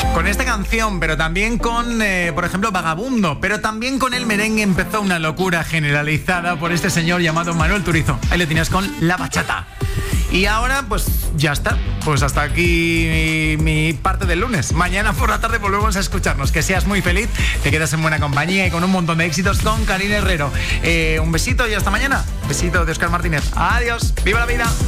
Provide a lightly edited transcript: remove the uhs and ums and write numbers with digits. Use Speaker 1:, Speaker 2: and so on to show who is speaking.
Speaker 1: Con esta canción, pero también con, por ejemplo, Vagabundo, pero también con el merengue empezó una locura generalizada por este señor llamado Manuel Turizo. Ahí le tienes con la bachata. Y ahora, pues ya está. Pues hasta aquí mi parte del lunes. Mañana por la tarde volvemos a escucharnos. Que seas muy feliz, te quedas en buena compañía y con un montón de éxitos con Karina Herrero. Un besito y hasta mañana. Besito de Óscar Martínez. Adiós. ¡Viva la vida!